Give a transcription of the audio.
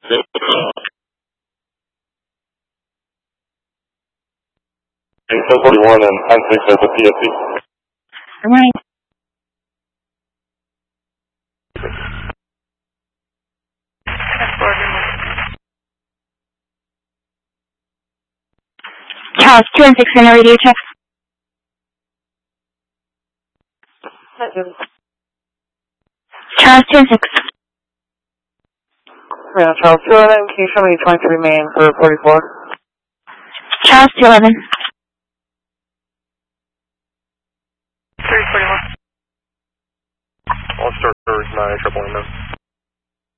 1041 and 96 as a PSC. All right. Charles, 2 and 6 in the radio check. Charles, 2 and 6. Yeah, Charles 211, can you show me 23 main for 44? Charles, 211. 341. I'll start my triple window.